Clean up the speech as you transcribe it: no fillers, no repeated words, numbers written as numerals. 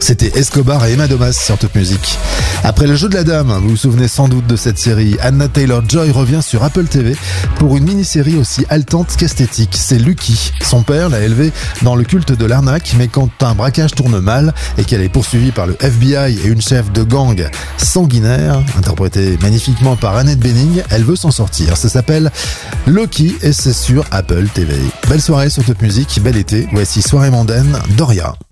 C'était Escobar et Emma Domas sur Top Music. Après Le Jeu de la Dame, vous vous souvenez sans doute de cette série, Anna Taylor-Joy revient sur Apple TV pour une mini-série aussi haletante qu'esthétique. C'est Lucky. Son père l'a élevée dans le culte de l'arnaque, mais quand un braquage tourne mal et qu'elle est poursuivie par le FBI et une chef de gang sanguinaire, interprétée magnifiquement par Annette Bening, elle veut s'en sortir. Ça s'appelle Lucky et c'est sur Apple TV. Belle soirée sur Top Music, bel été. Voici Soirée mondaine, Doria.